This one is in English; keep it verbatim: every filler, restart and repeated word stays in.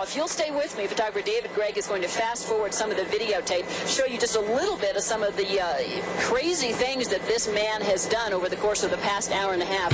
if you'll stay with me, photographer David Gregg is going to fast forward some of the videotape, show you just a little bit of some of the uh, crazy things that this man has done over the course of the past hour and a half.